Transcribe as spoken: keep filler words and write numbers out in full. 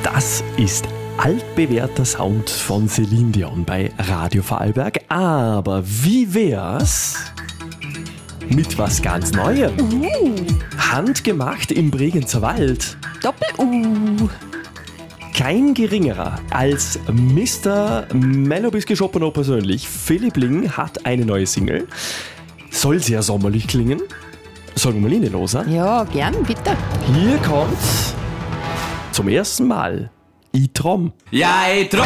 Das ist altbewährter Sound von Celine Dion bei Radio Vorarlberg. Aber wie wär's mit was ganz Neuem? Uh. Handgemacht im Bregenzer Wald. Doppel-U. Kein geringerer als Mister Mellobisky Chopin persönlich, Philipp Ling, hat eine neue Single. Soll sehr sommerlich klingen. Sollen wir mal reinhören? Ja, gern, bitte. Hier kommt zum ersten Mal I Trom. Ja, ich trom,